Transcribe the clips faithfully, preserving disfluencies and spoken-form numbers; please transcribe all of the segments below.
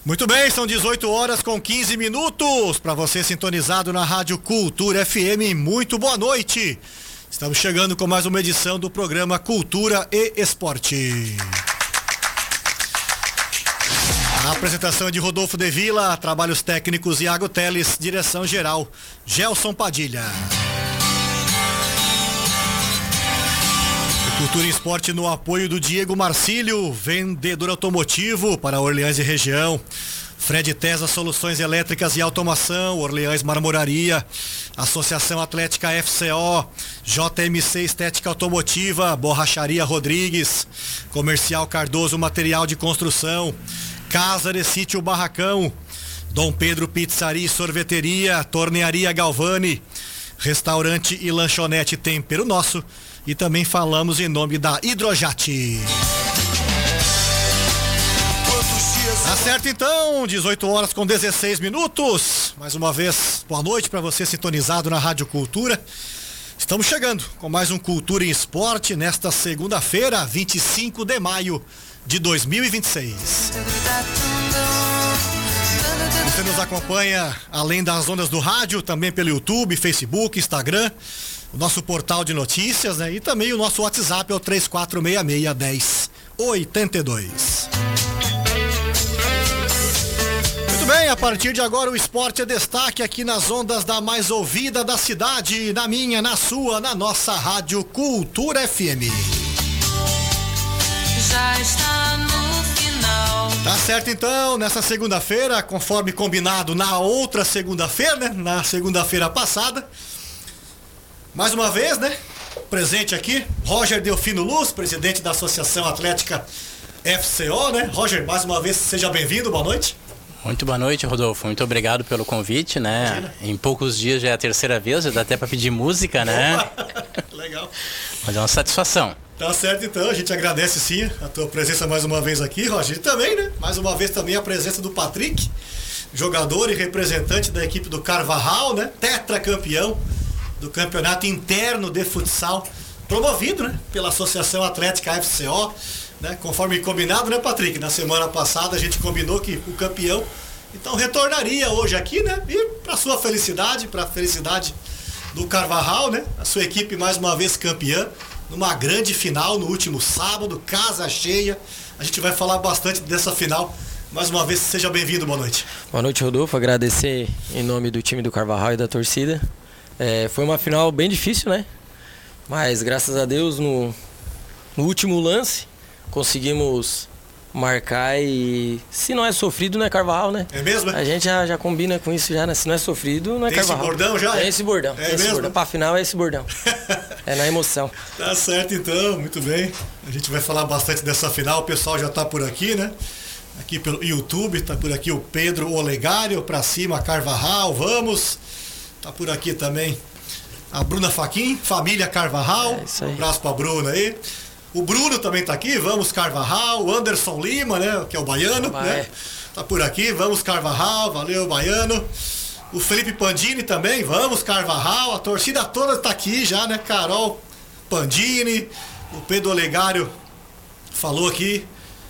Muito bem, são dezoito horas com quinze minutos. Para você sintonizado na Rádio Cultura F M, muito boa noite. Estamos chegando com mais uma edição do programa Cultura e Esporte. A apresentação é de Rodolfo de Vila, trabalhos técnicos Iago Teles, direção geral Gelson Padilha. Cultura e Esporte no apoio do Diego Marcílio, vendedor automotivo para Orleans e região. Fred Tesa Soluções Elétricas e Automação, Orleans Marmoraria, Associação Atlética F C O, J M C Estética Automotiva, Borracharia Rodrigues, Comercial Cardoso Material de Construção, Casa de Sítio Barracão, Dom Pedro Pizzaria e Sorveteria, Tornearia Galvani, Restaurante e Lanchonete Tempero Nosso. E também falamos em nome da Hidrojat. Tá certo então, dezoito horas com dezesseis minutos. Mais uma vez, boa noite para você sintonizado na Rádio Cultura. Estamos chegando com mais um Cultura em Esporte nesta segunda-feira, vinte e cinco de maio de dois mil e vinte e seis. Você nos acompanha além das ondas do rádio, também pelo YouTube, Facebook, Instagram, o nosso portal de notícias, né? E também o nosso WhatsApp é o três quatro seis seis, um zero oito dois. Muito bem, a partir de agora o esporte é destaque aqui nas ondas da mais ouvida da cidade, na minha, na sua, na nossa Rádio Cultura F M. Já está no final. Tá certo então, nessa segunda-feira, conforme combinado na outra segunda-feira, né? Na segunda-feira passada. Mais uma vez, né? Presente aqui, Roger Delfino Luz, presidente da Associação Atlética F C O, né? Roger, mais uma vez, seja bem-vindo, boa noite. Muito boa noite, Rodolfo. Muito obrigado pelo convite, né? Imagina. Em poucos dias já é a terceira vez, já dá até para pedir música, né? Legal. Mas é uma satisfação. Tá certo então, a gente agradece sim a tua presença mais uma vez aqui, Roger. E também, né? Mais uma vez também a presença do Patrick, jogador e representante da equipe do Carvajal, né? Tetracampeão do campeonato interno de futsal, promovido, né, pela Associação Atlética F C O, né, conforme combinado, né, Patrick? Na semana passada a gente combinou que o campeão, então, retornaria hoje aqui, né, e para sua felicidade, para a felicidade do Carvajal, né, a sua equipe mais uma vez campeã, numa grande final no último sábado, casa cheia. A gente vai falar bastante dessa final. Mais uma vez, seja bem-vindo, boa noite. Boa noite, Rodolfo. Agradecer em nome do time do Carvajal e da torcida. É, foi uma final bem difícil, né? Mas graças a Deus no, no último lance conseguimos marcar e se não é sofrido não é Carvajal, né? É mesmo? É? A gente já, já combina com isso já, né? Se não é sofrido não é tem Carvajal. Esse bordão já? É esse bordão. É esse mesmo? bordão. Pra final é esse bordão. É na emoção. Tá certo então, muito bem. A gente vai falar bastante dessa final, o pessoal já tá por aqui, né? Aqui pelo YouTube, tá por aqui o Pedro Olegário, pra cima Carvajal, vamos. Tá por aqui também a Bruna Faquin, família Carvajal. É isso aí. Um abraço pra Bruna aí. O Bruno também tá aqui, vamos Carvajal. O Anderson Lima, né? Que é o baiano, ah, né? É. Tá por aqui, vamos Carvajal, valeu baiano. O Felipe Pandini também, vamos Carvajal. A torcida toda tá aqui já, né? Carol Pandini, o Pedro Olegário falou aqui.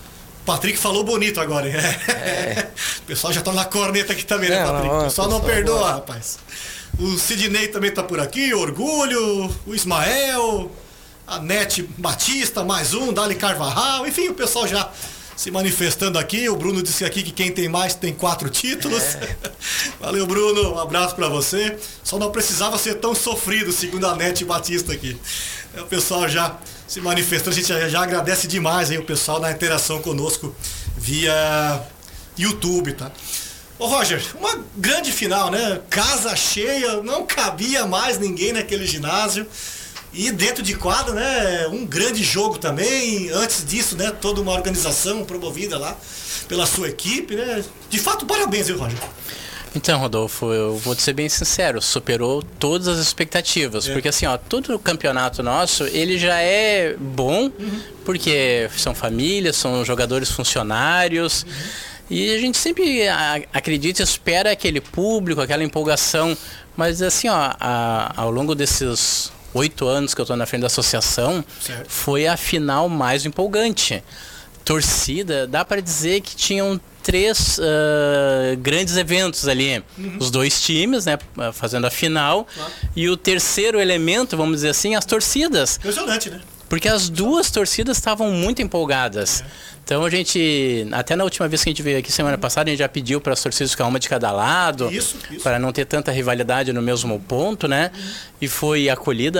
O Patrick falou bonito agora, hein? É. O pessoal já tá na corneta aqui também, né, é, Patrick? O pessoal não perdoa, boa. Rapaz. O Sidney também tá por aqui, Orgulho, o Ismael, a Nete Batista, mais um, Dali Carvajal, enfim, o pessoal já se manifestando aqui. O Bruno disse aqui que quem tem mais tem quatro títulos. É. Valeu, Bruno, um abraço pra você. Só não precisava ser tão sofrido, segundo a Nete Batista aqui. O pessoal já se manifestando, a gente já, já agradece demais aí o pessoal na interação conosco via YouTube, tá? Ô Roger, uma grande final, né? Casa cheia, não cabia mais ninguém naquele ginásio. E dentro de quadra, né? Um grande jogo também. Antes disso, né? Toda uma organização promovida lá pela sua equipe, né? De fato, parabéns, viu, Roger? Então, Rodolfo, eu vou te ser bem sincero, superou todas as expectativas, é. Porque assim, ó, todo o campeonato nosso, ele já é bom, uhum. Porque são famílias, são jogadores funcionários, uhum. E a gente sempre acredita e espera aquele público, aquela empolgação, mas assim, ó, a, ao longo desses oito anos que eu estou na frente da associação, certo. Foi a final mais empolgante. torcida, dá para dizer que tinham três uh, grandes eventos ali. Uhum. Os dois times, né, fazendo a final. Claro. E o terceiro elemento, vamos dizer assim, as torcidas. Impressionante, né? Porque as duas torcidas estavam muito empolgadas. É. Então a gente, até na última vez que a gente veio aqui semana passada, a gente já pediu para as torcidas ficar uma de cada lado. Isso, isso. Para não ter tanta rivalidade no mesmo ponto, né? Uhum. E foi acolhida